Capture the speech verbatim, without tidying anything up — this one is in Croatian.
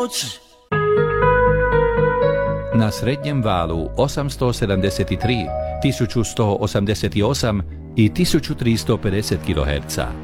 noć. Na srednjem valu osamsto sedamdeset tri, tisuću sto osamdeset osam i tisuću tristo pedeset kiloherca.